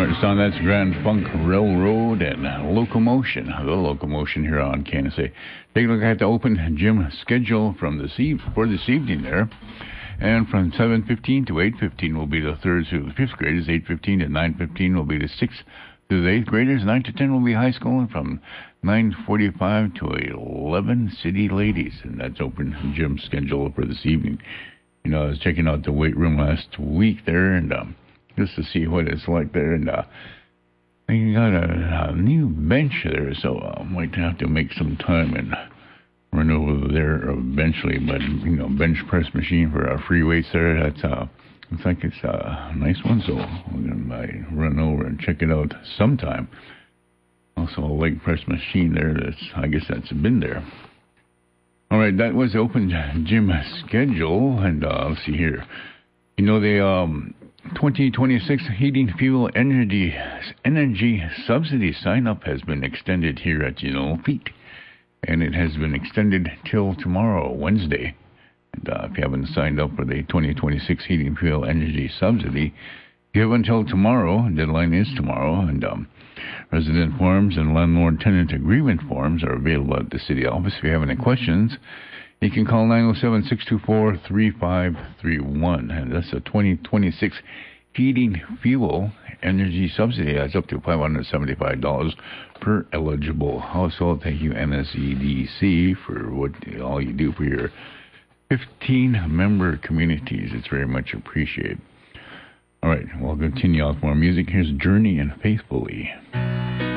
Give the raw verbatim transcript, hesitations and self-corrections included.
Norton song, that's Grand Funk Railroad and Locomotion. The Locomotion here on K N S A. Take a look at the open gym schedule from this eve- for this evening there. And from seven fifteen to eight fifteen will be the third through the fifth graders. eight fifteen to nine fifteen will be the sixth through the eighth graders. nine to ten will be high school. And from nine forty-five to eleven, city ladies. And that's open gym schedule for this evening. You know, I was checking out the weight room last week there, and um, just to see what it's like there. And uh, they got a, a new bench there, so I might have to make some time and run over there eventually. But, you know, bench press machine for our free weights there, that's uh, looks like it's a nice one, so I'm going to run over and check it out sometime. Also, a leg press machine there, that's, I guess that's been there. All right, that was the open gym schedule, and uh, let's see here. You know, the um, twenty twenty-six heating fuel energy energy subsidy sign-up has been extended here at Genoa Peak, and it has been extended till tomorrow, Wednesday. And uh, if you haven't signed up for the twenty twenty-six heating fuel energy subsidy, you have until tomorrow. Deadline is tomorrow, and um, resident forms and landlord-tenant agreement forms are available at the city office. If you have any questions, you can call nine oh seven, six two four, three five three one. And that's a twenty twenty-six heating fuel energy subsidy. That's up to five hundred seventy-five dollars per eligible household. Thank you, N S E D C, for what all you do for your fifteen-member communities. It's very much appreciated. All right, we'll continue off more music. Here's Journey and Faithfully.